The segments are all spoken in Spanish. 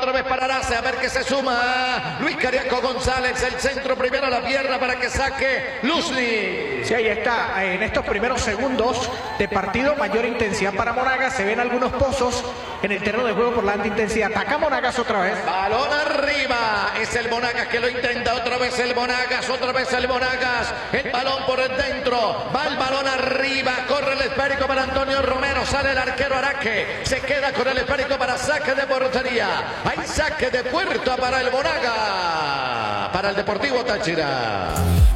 otra vez para Arace, a ver qué se suma. Luis Cariaco González, el centro primero a la pierna para que saque Luzny. Sí, ahí está. En estos primeros segundos de partido, mayor intensidad para Monagas. Se ven algunos pozos en el terreno de juego por la alta intensidad. Ataca Monagas otra vez. Balón arriba. Es el Monagas que lo intenta. Otra vez el Monagas. Otra vez el Monagas. El balón por el dentro. Va el balón arriba. Corre el esférico para Antonio Romero. Sale el arquero Araque. Se queda con el esférico para saque de portería. Hay saque de puerta para el Monagas. Para el Deportivo Táchira.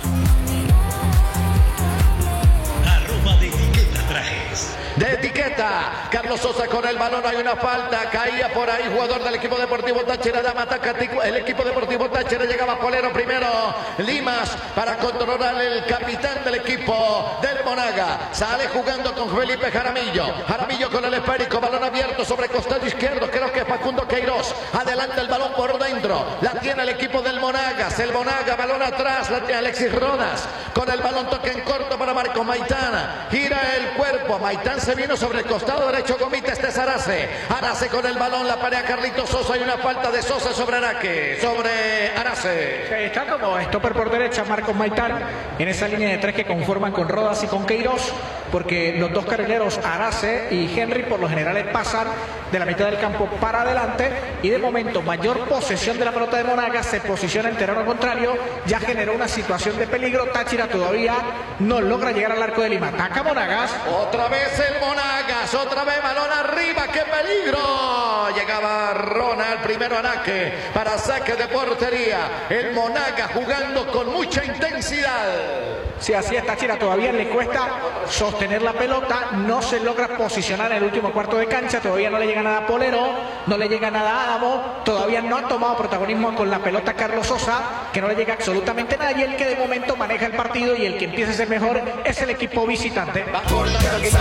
De etiqueta, Carlos Sosa con el balón, hay una falta, caía por ahí jugador del equipo deportivo Táchira, Dama ataca el equipo deportivo Táchira, llegaba Polero primero, Limas para controlar el capitán del equipo del Monaga, sale jugando con Felipe Jaramillo, Jaramillo con el esférico, balón abierto sobre costado izquierdo, creo que es Facundo Queiroz, adelanta el balón por dentro, la tiene el equipo del Monagas, el Monaga, balón atrás, la tiene Alexis Rodas, con el balón toque en corto para Marcos Maitán, gira el cuerpo, Maitán se vino sobre el costado derecho, Gomita, este es Arace. Arace con el balón, la pared a Carlitos Sosa. Hay una falta de Sosa sobre Araque, sobre Arace. Está como stopper por derecha Marcos Maitán en esa línea de tres que conforman con Rodas y con Queiroz, porque los dos carrileros Arace y Henry por lo general pasan de la mitad del campo para adelante y de momento mayor posesión de la pelota de Monagas, se posiciona en terreno contrario, ya generó una situación de peligro. Táchira todavía no logra llegar al arco de Lima. Ataca Monagas. Otra vez el Monagas, otra vez balón arriba, ¡qué peligro! Llegaba Ronald, primero Araque para saque de portería. El Monagas jugando con mucha intensidad. Si así es, Táchira todavía le cuesta sostener la pelota, no se logra posicionar en el último cuarto de cancha, todavía no le llega nada a Polero, no le llega nada a Adamo, todavía no ha tomado protagonismo con la pelota Carlos Sosa, que no le llega absolutamente nada, y el que de momento maneja el partido y el que empieza a ser mejor es el equipo visitante. Va cortando Guillermo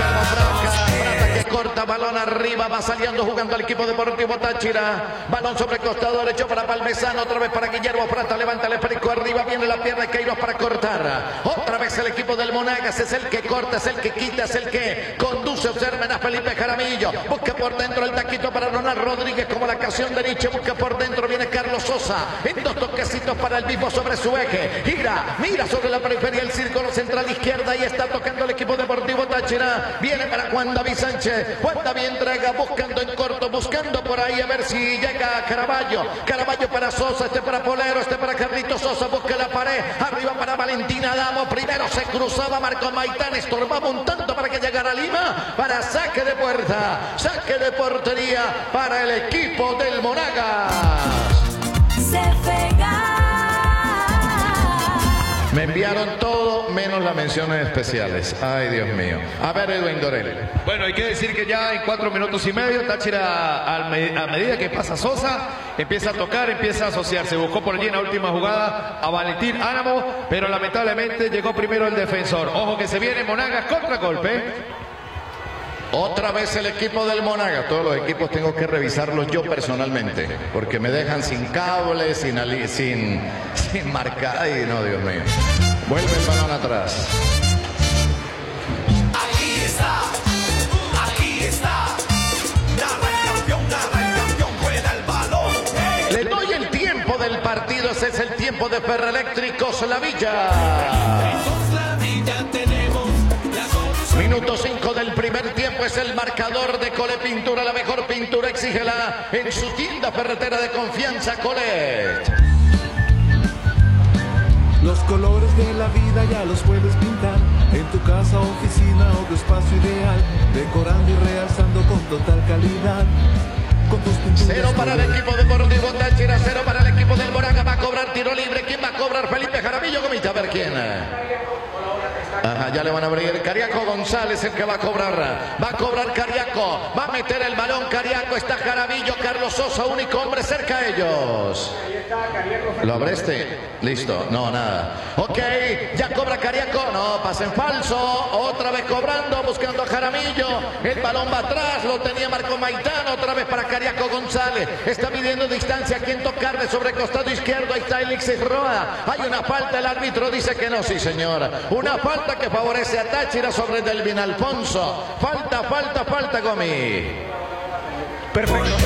Prata que corta, balón arriba, va saliendo jugando al equipo deportivo Táchira, balón sobre costado derecho para Palmesano, otra vez para Guillermo Prata, levanta el esférico arriba, viene la pierna de Queiroz para cortar, otra vez el equipo del Monagas, es el que corta, es el que quita, es el que conduce, observen a Felipe Jaramillo, busca por dentro el taquito para Ronald Rodríguez como la canción de Nietzsche, busca por dentro, viene Carlos Sosa, en dos toquecitos para el mismo sobre su eje, gira, mira sobre la periferia el círculo central izquierda y está tocando el equipo deportivo Táchira, viene para Juan David Sánchez, Juan David entrega, buscando en corto, buscando por ahí a ver si llega Caraballo, Caraballo para Sosa, este para Polero, este para Carlitos Sosa, busca la pared, arriba para Valentina Adamo, primero se cruzaba Marco Maitán, estorbaba un tanto para que llegara Lima, para saque de puerta, saque de portería para el equipo del Monagas. Me enviaron todo menos las menciones especiales. Ay, Dios mío. A ver, Edwin Dorel. Bueno, hay que decir que ya en 4 minutos y medio, Táchira, a medida que pasa Sosa, empieza a tocar, empieza a asociarse. Buscó por allí en la última jugada a Valentín Álamo, pero lamentablemente llegó primero el defensor. Ojo que se viene Monagas, contragolpe. Otra vez el equipo del Monagas. Todos los equipos tengo que revisarlos yo personalmente, porque me dejan sin cable, sin marcar. Ay, no, Dios mío. Vuelve el balón atrás. Aquí está. Narra el campeón, juega el balón. Le doy el tiempo del partido. Ese es el tiempo de Ferroeléctricos La Villa. Minuto 5 del primer tiempo es el marcador de Cole Pintura. La mejor pintura, exígela en su tienda ferretera de confianza, Colet. Los colores de la vida ya los puedes pintar en tu casa, oficina o tu espacio ideal, decorando y realzando con total calidad. Con tus pinturas. 0 para el equipo deportivo Táchira, 0 para el equipo del Monagas. Va a cobrar tiro libre. ¿Quién va a cobrar? Felipe Jaramillo, Gomita. A ver quién. Ajá, ya le van a abrir. Cariaco González el que va a cobrar. Va a cobrar Cariaco. Va a meter el balón Cariaco. Está Jaramillo, Carlos Sosa, único hombre cerca a ellos. ¿Lo abreste? Listo. No, nada. Ok, ya cobra Cariaco. No, pase en falso. Otra vez cobrando, buscando a Jaramillo. El balón va atrás. Lo tenía Marco Maitán. Otra vez para Cariaco González. Está midiendo distancia. ¿Quién tocarle sobre el costado izquierdo? Ahí está Alexis Roa. Hay una falta. El árbitro dice que no. Sí, señora. Una falta que favorece a Táchira sobre Delvin Alfonso. Falta, Gomi. Perfecto.